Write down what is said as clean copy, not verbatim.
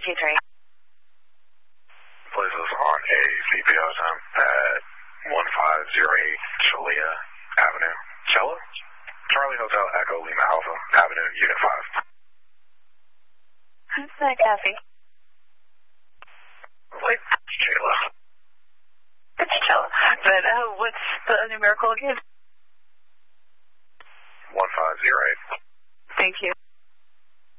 323. Place us on a CPO time at 1508 Chelea Avenue. Chella? Charlie Hotel Echo Lima Alpha Avenue, Unit 5. Who's that, Kathy? Wait, Chella. It's Chella. But what's the numerical again? 1508. Thank you.